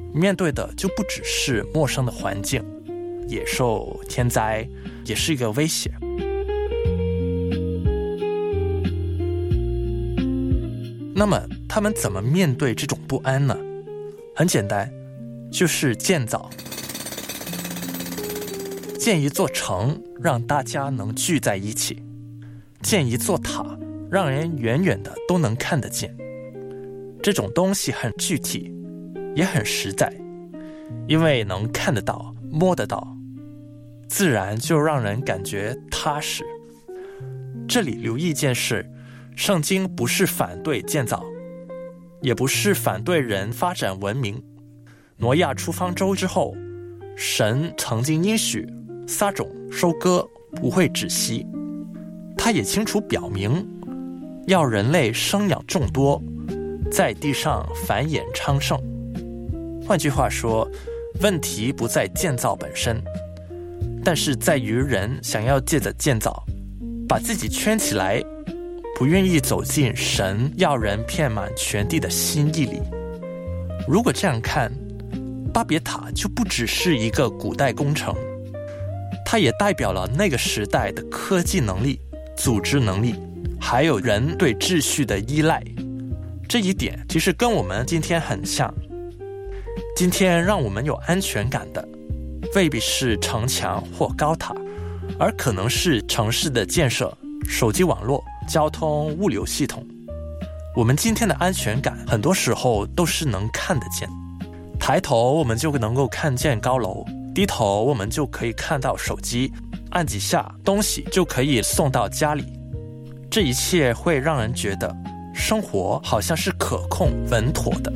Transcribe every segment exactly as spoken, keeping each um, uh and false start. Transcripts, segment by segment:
面对的就不只是陌生的环境，野兽、天灾也是一个威胁。那么他们怎么面对这种不安呢？很简单，就是建造，建一座城让大家能聚在一起，建一座塔让人远远的都能看得见。这种东西很具体也很实在，因为能看得到摸得到，自然就让人感觉踏实。这里留意一件事，圣经不是反对建造，也不是反对人发展文明。挪亚出方舟之后，神曾经应许撒种收割不会止息，他也清楚表明要人类生养众多，在地上繁衍昌盛。换句话说，问题不在建造本身，但是在于人想要借着建造把自己圈起来，不愿意走进神要人遍满全地的心意里。如果这样看，巴别塔就不只是一个古代工程，它也代表了那个时代的科技能力、组织能力，还有人对秩序的依赖。这一点其实跟我们今天很像。今天让我们有安全感的未必是城墙或高塔，而可能是城市的建设、手机网络、交通物流系统。我们今天的安全感很多时候都是能看得见，抬头我们就能够看见高楼，低头我们就可以看到手机，按几下东西就可以送到家里。这一切会让人觉得生活好像是可控稳妥的。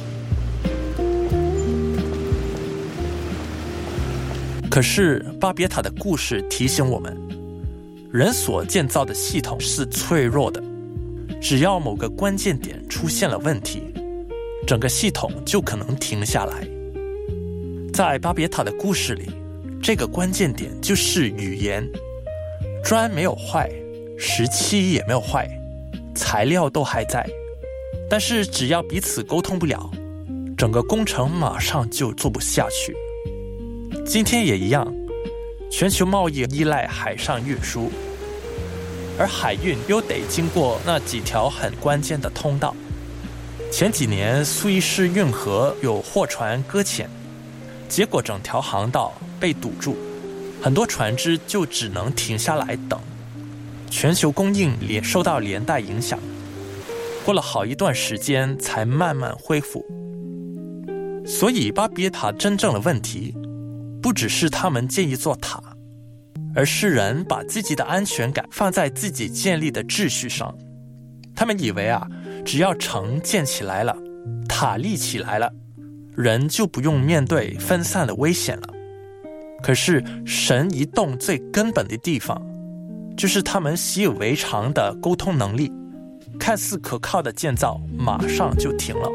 可是巴别塔的故事提醒我们，人所建造的系统是脆弱的，只要某个关键点出现了问题，整个系统就可能停下来。在巴别塔的故事里，这个关键点就是语言。砖没有坏，石漆也没有坏，材料都还在，但是只要彼此沟通不了，整个工程马上就做不下去。今天也一样，全球贸易依赖海上运输，而海运又得经过那几条很关键的通道。前几年苏伊士运河有货船搁浅，结果整条航道被堵住，很多船只就只能停下来等，全球供应也受到连带影响，过了好一段时间才慢慢恢复。所以巴别塔真正的问题不只是他们建一座塔，而是人把自己的安全感放在自己建立的秩序上。他们以为啊，只要城建起来了，塔立起来了，人就不用面对分散的危险了。可是神移动最根本的地方，就是他们习以为常的沟通能力，看似可靠的建造马上就停了。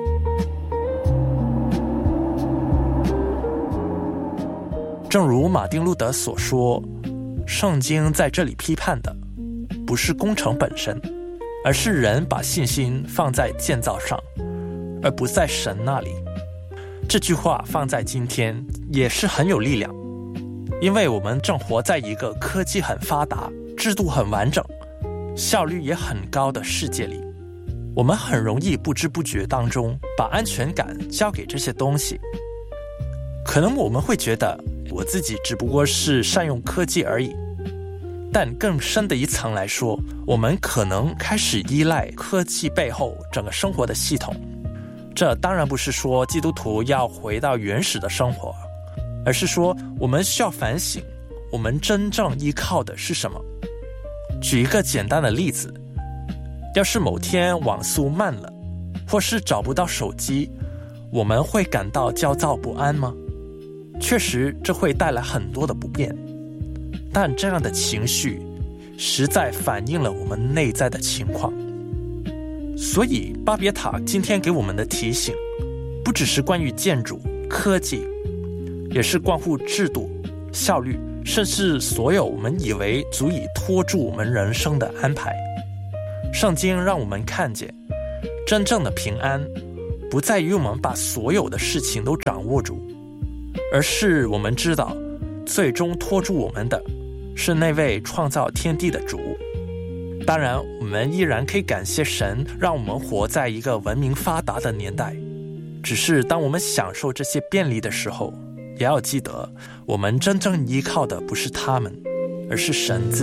正如马丁路德所说，圣经在这里批判的不是工程本身，而是人把信心放在建造上，而不在神那里。这句话放在今天也是很有力量，因为我们正活在一个科技很发达、制度很完整、效率也很高的世界里。我们很容易不知不觉当中把安全感交给这些东西。可能我们会觉得我自己只不过是善用科技而已，但更深的一层来说，我们可能开始依赖科技背后整个生活的系统。这当然不是说基督徒要回到原始的生活，而是说我们需要反省，我们真正依靠的是什么。举一个简单的例子，要是某天网速慢了，或是找不到手机，我们会感到焦躁不安吗？确实，这会带来很多的不便，但这样的情绪实在反映了我们内在的情况。所以巴别塔今天给我们的提醒，不只是关于建筑、科技，也是关乎制度、效率，甚至所有我们以为足以拖住我们人生的安排。圣经让我们看见，真正的平安不在于我们把所有的事情都掌握住，而是我们知道最终拖住我们的是那位创造天地的主。当然，我们依然可以感谢神，让我们活在一个文明发达的年代。只是当我们享受这些便利的时候，也要记得，我们真正依靠的不是他们，而是神自